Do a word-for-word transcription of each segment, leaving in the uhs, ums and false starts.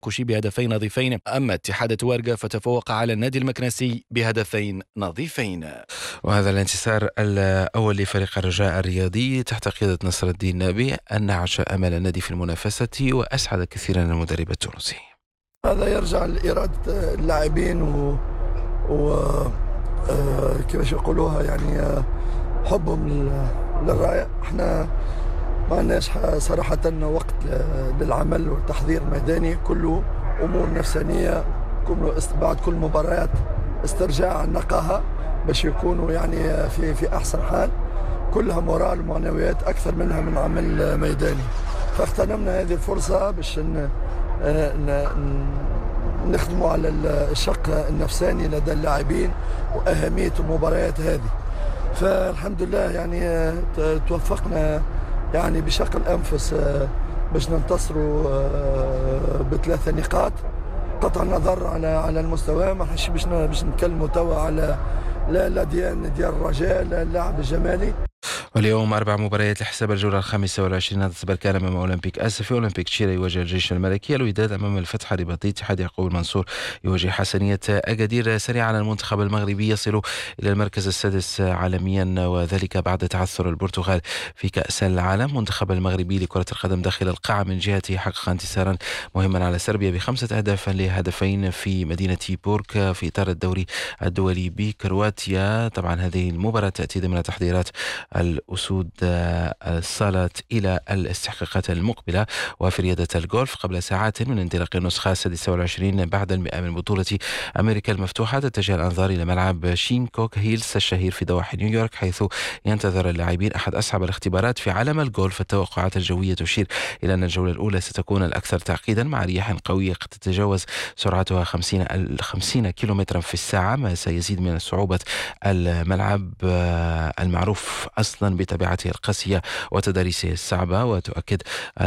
كوشي بهدفين نظيفين. أما اتحاد توارقة فتفوق على النادي المكنسي بهدفين نظيفين. وهذا الانتصار الأول لفريق الرجاء الرياضي تحت قيادة نصر الدين نابي أنعش أمل النادي في المنافسة وأسعد كثيرا المدرب التونسي. هذا يرجع لإرادة اللاعبين و, و... آه... كيفاش يقولوها يعني حبهم للراية. احنا ما عندناش صراحة وقت للعمل والتحضير الميداني، كله أمور نفسانية، بعد كل مباريات استرجاع النقاهة باش يكونوا يعني في في أحسن حال، كلها مورال ومعنويات أكثر منها من عمل ميداني. فاغتنمنا هذه الفرصة باش نخدموا على الشق النفساني لدى اللاعبين وأهمية المباريات هذه. فالحمد لله يعني توفقنا يعني بشق الأنفس باش ننتصروا بثلاثة نقاط. قطع النظر على على المستوى، ما حش باش باش نتكلموا توا على لا لا ديال ديال الرجاء لا اللاعب الجمالي. واليوم أربع مباريات لحساب الجولة الخامسة والعشرين. هذا بركان أمام أولمبيك آسفي، أولمبيك تشيرا يواجه الجيش الملكي، الوداد أمام الفتح الرباطي، اتحاد يعقوب المنصور يواجه حسنية أكادير. سريعا المنتخب المغربي يصل إلى المركز السادس عالميا وذلك بعد تعثر البرتغال في كأس العالم. منتخب المغربي لكرة القدم داخل القاعة من جهته حقق انتصارا مهما على سربيا بخمسة أهداف لهدفين في مدينة بورك في إطار الدوري الدولي بكرواتيا. طبعا هذه المباراة تأتي ضمن تحضيرات الأسود الصالات إلى الاستحقاقات المقبلة. وفي رياضة الجولف قبل ساعات من انطلاق النسخة السادسة والعشرين بعد المئة من بطولة أمريكا المفتوحة تتجه الأنظار إلى ملعب شينكوك هيلز الشهير في ضواحي نيويورك، حيث ينتظر اللاعبين أحد أصعب الاختبارات في عالم الجولف. التوقعات الجوية تشير إلى أن الجولة الأولى ستكون الأكثر تعقيدا مع رياح قوية قد تتجاوز سرعتها خمسين كيلومترا في الساعة، ما سيزيد من صعوبة الملعب المعروف أصلا بطبيعته القاسية وتضاريسه الصعبة. وتؤكد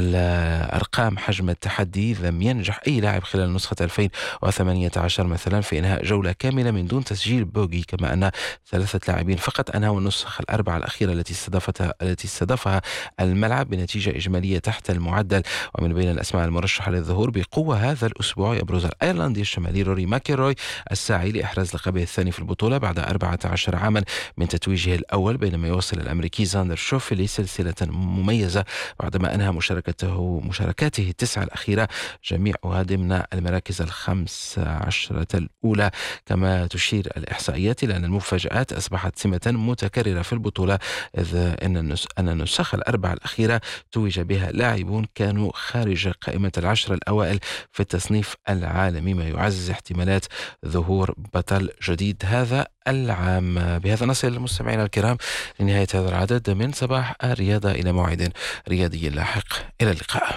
الأرقام حجم التحدي، لم ينجح أي لاعب خلال نسخة ألفين وثمانية عشر مثلا في إنهاء جولة كاملة من دون تسجيل بوغي، كما أن ثلاثة لاعبين فقط أنهوا النسخة الأربعة الأخيرة التي استضافتها التي استضافها الملعب بنتيجة إجمالية تحت المعدل. ومن بين الأسماء المرشحة للظهور بقوة هذا الأسبوع يبرز الأيرلندي الشمالي روري ماكيروي الساعي لإحراز لقبه الثاني في البطولة بعد أربعة عشر عاما من تتويجه الأول، بينما يواصل الأمريكي زاندر شوفيلي سلسلة مميزة بعدما أنهى مشاركته مشاركاته التسعة الأخيرة جميعها ضمن المراكز الخمس عشرة الأولى. كما تشير الإحصائيات إلى أن المفاجآت أصبحت سمة متكررة في البطولة، إذ أن أن النسخ الأربعة الأخيرة توج بها لاعبون كانوا خارج قائمة العشر الأوائل في التصنيف العالمي، ما يعزز احتمالات ظهور بطل جديد هذا العام. بهذا نصل المستمعين الكرام لنهاية هذا العدد من صباح الرياضة، إلى موعد رياضي لاحق، إلى اللقاء.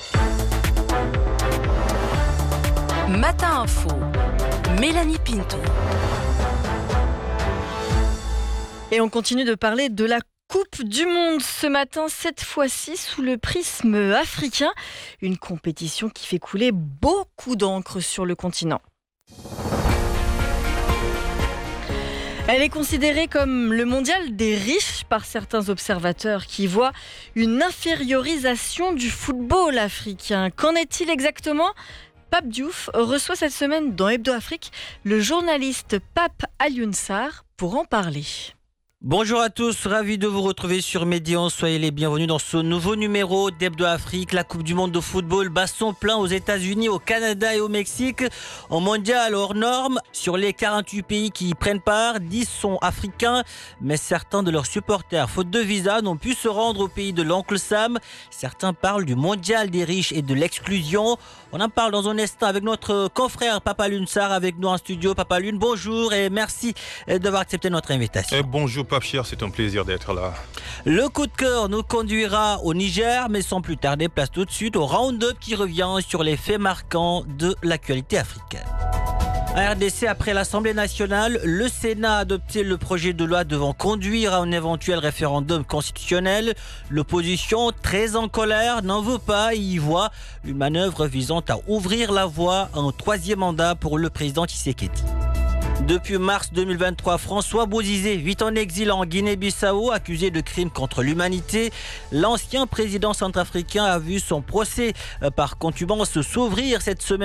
Matin Info, Mélanie Pinto. Et on continue de parler de la Coupe du Monde ce matin, cette fois-ci sous le prisme africain. Une compétition qui fait couler beaucoup d'encre sur le continent. Elle est considérée comme le mondial des riches par certains observateurs qui voient une infériorisation du football africain. Qu'en est-il exactement ? Pape Diouf reçoit cette semaine dans Hebdo Afrique le journaliste Pape Alioune-Sarr pour en parler. Bonjour à tous, ravi de vous retrouver sur Médian. Soyez les bienvenus dans ce nouveau numéro d'Hebdo Afrique. La Coupe du Monde de football bat son plein aux États-Unis, au Canada et au Mexique. En mondial hors norme, sur les quarante-huit pays qui y prennent part, dix sont africains, mais certains de leurs supporters, faute de visa, n'ont pu se rendre au pays de l'oncle Sam. Certains parlent du mondial des riches et de l'exclusion. On en parle dans un instant avec notre confrère Pape Alioune-Sarr avec nous en studio. Pape Alioune, bonjour et merci d'avoir accepté notre invitation. Et bonjour Pape Cher, c'est un plaisir d'être là. Le coup de cœur nous conduira au Niger, mais sans plus tarder, place tout de suite au round-up qui revient sur les faits marquants de l'actualité africaine. En R D C, après l'Assemblée nationale, le Sénat a adopté le projet de loi devant conduire à un éventuel référendum constitutionnel. L'opposition, très en colère, n'en veut pas et y voit une manœuvre visant à ouvrir la voie à un troisième mandat pour le président Tshisekedi. Depuis mars deux mille vingt-trois, François Bozizé vit en exil en Guinée-Bissau, accusé de crimes contre l'humanité. L'ancien président centrafricain a vu son procès par contumace s'ouvrir cette semaine.